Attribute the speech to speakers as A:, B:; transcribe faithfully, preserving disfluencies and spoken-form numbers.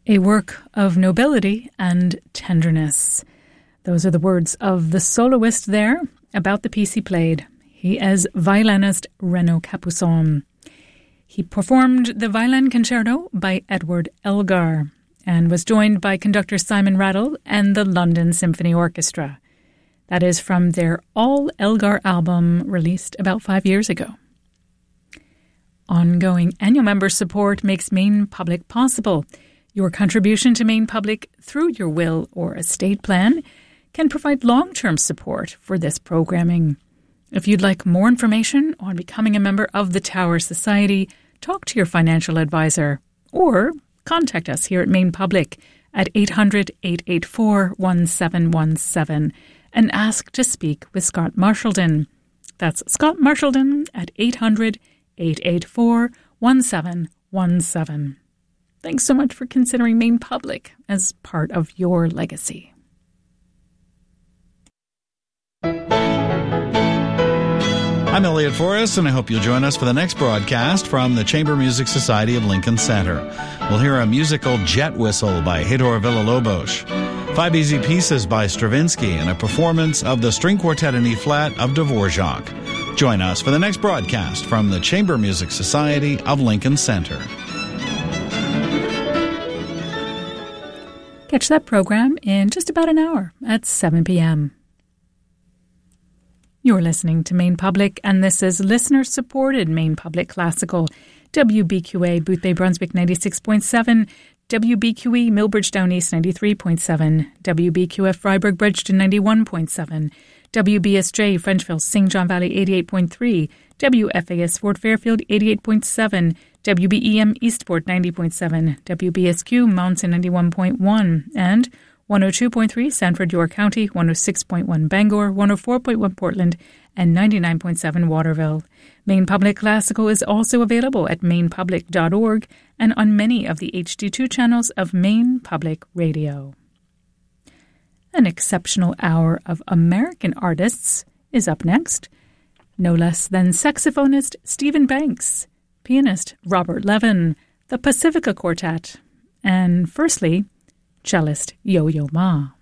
A: A work of nobility and tenderness. Those are the words of the soloist there about the piece he played. He is violinist Renaud Capuçon. He performed the violin concerto by Edward Elgar and was joined by conductor Simon Rattle and the London Symphony Orchestra. That is from their All Elgar album released about five years ago. Ongoing annual member support makes Maine Public possible. Your contribution to Maine Public through your will or estate plan can provide long-term support for this programming. If you'd like more information on becoming a member of the Tower Society, talk to your financial advisor or contact us here at Maine Public at eight hundred, eight eight four, one seven one seven and ask to speak with Scott Marshaldon. That's Scott Marshaldon at eight hundred, eight eight four, one seven one seven. Thanks so much for considering Maine Public as part of your legacy.
B: I'm Elliot Forrest, and I hope you'll join us for the next broadcast from the Chamber Music Society of Lincoln Center. We'll hear a musical Jet Whistle by Heitor Villa-Lobos, Five Easy Pieces by Stravinsky, and a performance of the String Quartet in E-flat of Dvorak. Join us for the next broadcast from the Chamber Music Society of Lincoln Center.
A: Catch that program in just about an hour at seven p.m. You're listening to Maine Public, and this is listener-supported Maine Public Classical. W B Q A Boothbay Brunswick ninety-six point seven, W B Q E Millbridge Down East ninety-three point seven, W B Q F Freiburg Bridgeton ninety-one point seven, W B S J Frenchville Saint John Valley eighty-eight point three, W F A S Fort Fairfield eighty-eight point seven, W B E M Eastport ninety point seven, W B S Q Mountain ninety-one point one, and one oh two point three Sanford York County, one oh six point one Bangor, one oh four point one Portland, and ninety-nine point seven Waterville. Maine Public Classical is also available at maine public dot org and on many of the H D two channels of Maine Public Radio. An exceptional hour of American artists is up next. No less than saxophonist Stephen Banks, pianist Robert Levin, the Pacifica Quartet, and firstly, cellist Yo-Yo Ma.